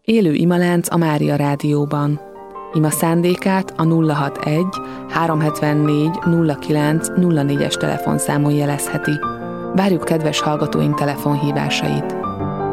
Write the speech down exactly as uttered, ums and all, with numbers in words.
Élő imalánc a Mária Rádióban. Ima szándékát a nulla hatvanegy háromszázhetvennégy nulla kilenc nulla négyes telefonszámon jelezheti. Várjuk kedves hallgatóink telefonhívásait!